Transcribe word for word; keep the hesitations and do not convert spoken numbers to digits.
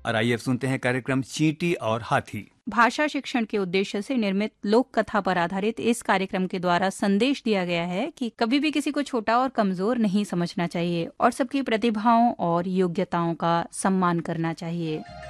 और आइए अब सुनते हैं कार्यक्रम चींटी और हाथी। भाषा शिक्षण के उद्देश्य से निर्मित लोक कथा पर आधारित इस कार्यक्रम के द्वारा संदेश दिया गया है कि कभी भी किसी को छोटा और कमजोर नहीं समझना चाहिए और सबकी प्रतिभाओं और योग्यताओं का सम्मान करना चाहिए।